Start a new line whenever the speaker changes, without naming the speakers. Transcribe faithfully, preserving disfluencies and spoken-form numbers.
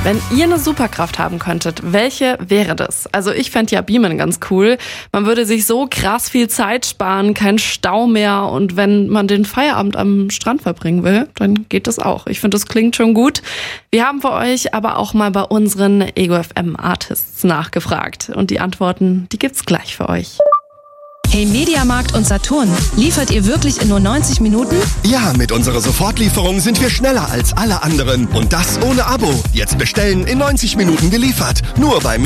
Wenn ihr eine Superkraft haben könntet, welche wäre das? Also ich fände ja Beamen ganz cool. Man würde sich so krass viel Zeit sparen, kein Stau mehr. Und wenn man den Feierabend am Strand verbringen will, dann geht das auch. Ich finde, das klingt schon gut. Wir haben für euch aber auch mal bei unseren Ego F M Artists nachgefragt. Und die Antworten, die gibt's gleich für euch.
Hey Mediamarkt und Saturn, liefert ihr wirklich in nur neunzig Minuten?
Ja, mit unserer Sofortlieferung sind wir schneller als alle anderen. Und das ohne Abo. Jetzt bestellen, in neunzig Minuten geliefert. Nur bei